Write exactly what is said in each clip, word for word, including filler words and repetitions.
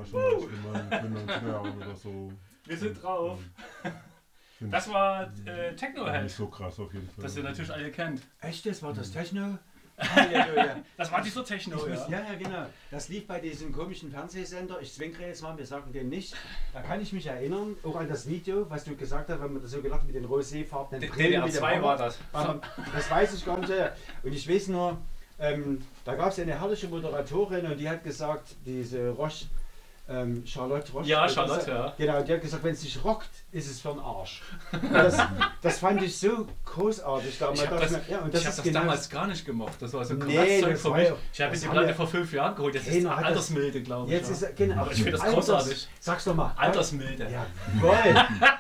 ja schon mal, wenn man, wenn man Kinderjahren oder so. Wir sind drauf. Ähm, Das war äh, Techno-Held. Nicht so krass auf jeden Fall. Das ihr natürlich alle kennt. Echt, das war das Mhm. Techno? Halleluja. Das war dieser Techno, Ich muss, ja. ja, ja, genau. Das lief bei diesem komischen Fernsehsender. Ich zwinkere jetzt mal, wir sagen den nicht. Da kann ich mich erinnern, auch an das Video, was du gesagt hast, wenn man das so gelacht mit den roséfarbenen D Brillen. D R mit dem zwei Hammer. war das. Ähm, Das weiß ich gar nicht. ja. Und ich weiß nur, ähm, da gab es eine herrliche Moderatorin und die hat gesagt, diese Roche, ähm, Charlotte Roche. Ja, die hat Charlotte, gesagt- ja. Genau, die hat gesagt, wenn es nicht rockt, ist es für den Arsch. Und Das, das fand ich so großartig damals. Ich habe dachte das, ich mir, ja, und ich das hab ist das genau damals gar nicht gemocht. Das war so Nee, Quatschzeug das für war mich. ja- Ich habe das die haben Platte ja- vor fünf Jahren geholt. Das ist Keiner hat das- Altersmilde, glaube ich. Jetzt ja. ist er, genau. Aber ich finde das Alters- großartig. Sag's doch mal. Altersmilde. Jawohl.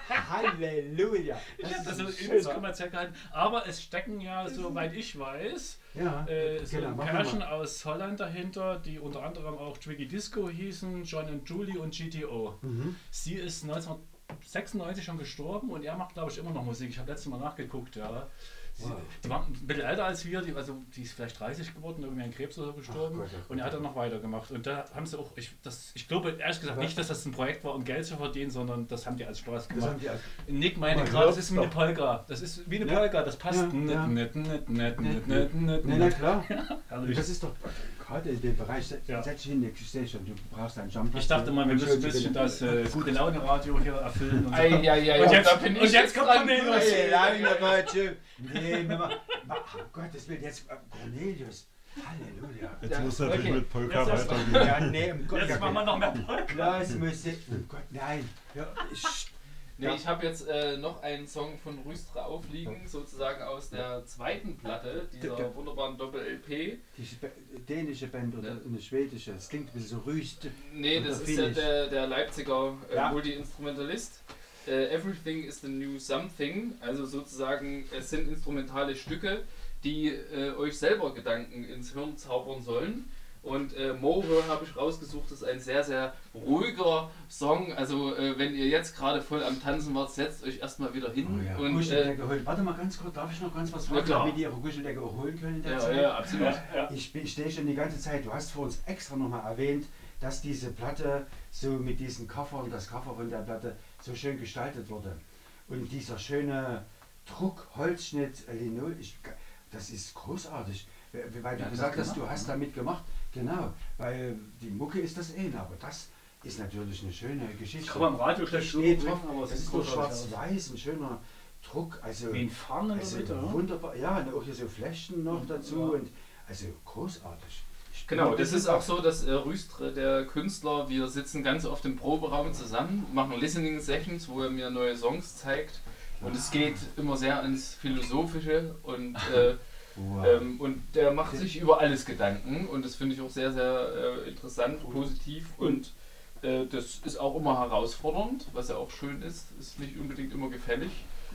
Halleluja. Ich habe das so ist ein übelst schöner- kommerziell gehalten. Aber es stecken ja, soweit ich weiß, Ja, äh, so genau, mach mal. Pärchen aus Holland dahinter, die unter anderem auch Twiggy Disco hießen, John and Julie und G T O. Mhm. Sie ist neunzehnhundertsechsundneunzig schon gestorben und er macht, glaube ich, immer noch Musik. Ich habe letztes Mal nachgeguckt, ja. Sie, Wow. Die waren ein bisschen älter als wir, die, also die ist vielleicht dreißig geworden, irgendwie an Krebs oder so gestorben. Ach Gott, ach Gott. Und er hat dann noch weitergemacht. Und da haben sie auch, ich, das, ich glaube ehrlich gesagt Aber- nicht, dass das ein Projekt war, um Geld zu verdienen, sondern das haben die als Spaß Das gemacht. haben die als Nick meinte Man gerade, das hört's ist wie eine doch. Polka. Das ist wie eine Ja. Polka, das passt. Ja, Nett, ja. nett, nett, nett, nett, Nett. nett, nett, Nee, na nett. klar. Herrlich. Das ist doch gerade in dem Bereich, Ja. setz dich hin, ich sehe schon, du brauchst einen Jump. Ich dachte mal, wir müssen ein bisschen das äh, gute Laune-Radio hier erfüllen. Und so. Ei, ei, ei, Und und jetzt- da bin ich und jetzt kommt dran. Cornelius. Hey, lange Leute. Nee, wir machen. Oh Gottes Willen, jetzt äh, Cornelius. Halleluja. Jetzt Ja, muss natürlich okay. mit Polka Jetzt erst- weitergehen. Ja, nee, um Gott, Jetzt machen wir noch mehr Polka. Das müsste. Oh Gott, nein. Ja, ich, Nee, ich habe jetzt äh, noch einen Song von Rüstre aufliegen, sozusagen aus der zweiten Platte dieser wunderbaren Doppel-L P. die Sp- dänische Band oder eine schwedische. Das klingt ein bisschen so rüst. Nee, Oder das ist ja Finnisch. der, der Leipziger äh, Ja. Multi-Instrumentalist. Äh, Everything is the New Something, also sozusagen, es sind instrumentale Stücke, die äh, euch selber Gedanken ins Hirn zaubern sollen. Und äh, Moore habe ich rausgesucht, das ist ein sehr, sehr ruhiger Song. Also äh, wenn ihr jetzt gerade voll am Tanzen wart, setzt euch erstmal wieder hin. Oh ja. und, äh, Kuscheldecke holen. Warte mal ganz kurz, darf ich noch ganz was Na fragen, klar. damit die ihre Kuscheldecke auch holen können in der ja, Zeit? ja, absolut. Ja. Ich, bin- ich stehe schon die ganze Zeit, du hast vor uns extra nochmal erwähnt, dass diese Platte so mit diesen Cover und das Cover von der Platte so schön gestaltet wurde. Und dieser schöne Druck, Holzschnitt, Linol, ich, das ist großartig. Weil du Wer hat das gesagt hast, du gemacht, hast ne? damit gemacht. Genau, weil die Mucke ist das eh, aber das ist natürlich eine schöne Geschichte. Kann man im Radio Das schlecht steht rüber drauf, bringen, aber es das sieht ist nur großartig aus. schwarz-weiß, ein schöner Druck. Also, Wie ein Farn in der also Mitte, ne? wunderbar, ja, und auch hier so Fläschchen noch dazu Ja. und also großartig. Ich Genau, bin- das ist auch so, dass äh, Rüstre, der Künstler, wir sitzen ganz oft im Proberaum zusammen, machen Listening Sessions, wo er mir neue Songs zeigt. Und es geht immer sehr ins Philosophische und, äh, Wow. ähm, und der macht sich über alles Gedanken und das finde ich auch sehr, sehr äh, interessant, positiv und äh, das ist auch immer herausfordernd, was ja auch schön ist, ist nicht unbedingt immer gefällig.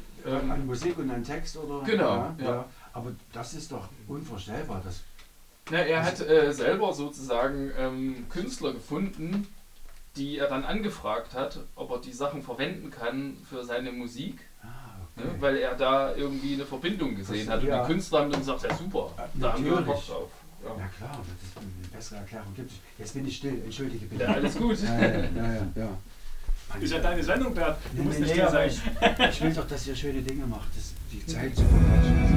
an Ähm, Musik und an Text oder? Genau, Ja, ja. ja. Aber das ist doch unvorstellbar. Das, Ja, er hat äh, selber sozusagen ähm, Künstler gefunden, die er dann angefragt hat, ob er die Sachen verwenden kann für seine Musik, ah, ne, okay. weil er da irgendwie eine Verbindung gesehen Das- hat. Und ja. die Künstler haben dann gesagt, ja super, Ja, da haben wir Bock natürlich. drauf. Ja. Na klar, das ist eine bessere Erklärung gibt es. Jetzt bin ich still, entschuldige bitte. Ja, alles gut. Ja, ja, ja, ja, ja. Mann, Ist ja deine Sendung, Bert. Du Nee, musst nee, nicht nee, still aber sein. ich, ich will doch, dass ihr schöne Dinge macht. Das, die Zeit zu verquatschen.